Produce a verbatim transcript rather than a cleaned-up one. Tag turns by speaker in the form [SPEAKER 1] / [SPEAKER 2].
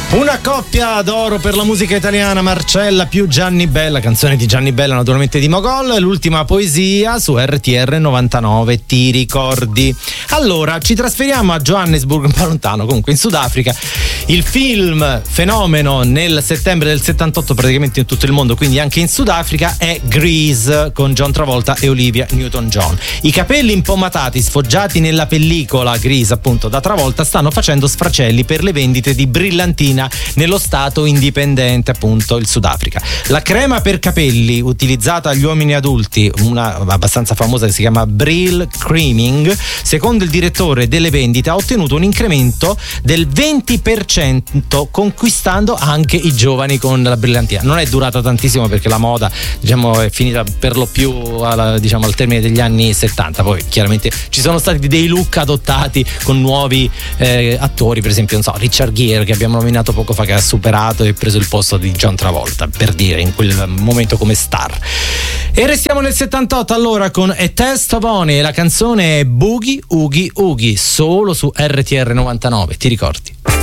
[SPEAKER 1] Una coppia d'oro per la musica italiana, Marcella più Gianni Bella, canzone di Gianni Bella naturalmente di Mogol, l'ultima poesia su R T R novantanove, ti ricordi? Allora, ci trasferiamo a Johannesburg, un po' lontano, comunque in Sudafrica. Il film fenomeno nel settembre del settantotto praticamente in tutto il mondo, quindi anche in Sudafrica, è Grease con John Travolta e Olivia Newton-John. I capelli impomatati sfoggiati nella pellicola Grease appunto da Travolta stanno facendo sfracelli per le vendite di brillantina nello stato indipendente appunto il Sudafrica. La crema per capelli utilizzata agli uomini adulti, una abbastanza famosa che si chiama Brill Creaming, secondo il direttore delle vendite ha ottenuto un incremento del venti per cento, conquistando anche i giovani con la brillantina. Non è durata tantissimo perché la moda, diciamo, è finita per lo più alla, diciamo, al termine degli anni settanta. Poi chiaramente ci sono stati dei look adottati con nuovi eh, attori, per esempio non so, Richard Gere che abbiamo nominato poco fa, che ha superato e preso il posto di John Travolta, per dire, in quel momento come star. E restiamo nel settantotto allora con A Test of Honey e la canzone Boogie Oogie Oogie, solo su R T R novantanove, ti ricordi?